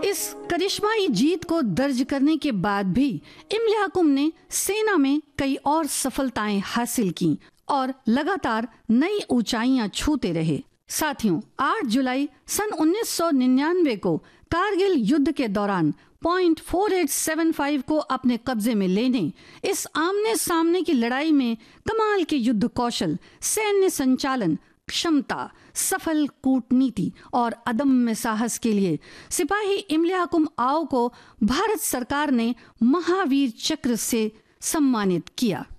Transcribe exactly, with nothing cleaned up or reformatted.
इस करिश्माई जीत को दर्ज करने के बाद भी इम्लियाकुम ने सेना में कई और सफलताएं हासिल की और लगातार नई ऊंचाइयां छूते रहे। साथियों, आठ जुलाई सन उन्नीस सौ निन्यानवे को कारगिल युद्ध के दौरान point four eight seven five को अपने कब्जे में लेने, इस आमने सामने की लड़ाई में कमाल के युद्ध कौशल, सैन्य संचालन क्षमता, सफल कूटनीति और अदम्य साहस के लिए सिपाही इम्लियाकुम आओ को भारत सरकार ने महावीर चक्र से सम्मानित किया।